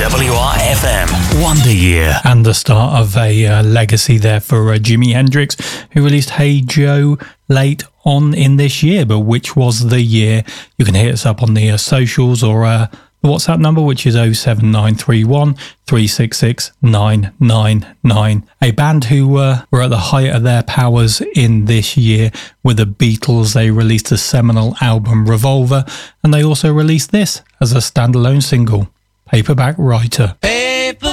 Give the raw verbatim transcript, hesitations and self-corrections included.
W R F M Wonder Year. And the start of a uh, legacy there for uh, Jimi Hendrix, who released Hey Joe late on in this year, but which was the year? You can hit us up on the uh, socials or uh, the WhatsApp number, which is oh seven nine three one, three six six, nine nine nine. A band who uh, were at the height of their powers in this year with the Beatles. They released a seminal album, Revolver, and they also released this as a standalone single, Paperback Writer. Paperback